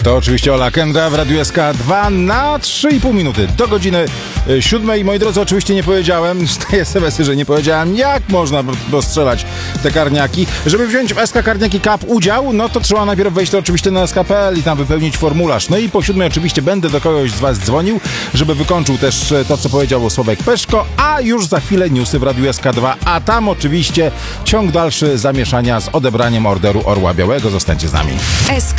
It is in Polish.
To oczywiście Ola Kendra w Radiu SK2 na 3,5 minuty do godziny 7. Moi drodzy, oczywiście nie powiedziałem, z tej SMS-y, że nie powiedziałem, jak można dostrzelać te karniaki. Żeby wziąć w SK Karniaki Cup udział, no to trzeba najpierw wejść oczywiście na sk.pl i tam wypełnić formularz. No i po 7 oczywiście będę do kogoś z was dzwonił, żeby wykończył też to, co powiedział Sławek Peszko, a już za chwilę newsy w Radiu SK2, a tam oczywiście ciąg dalszy zamieszania z odebraniem Orderu Orła Białego. Zostańcie z nami.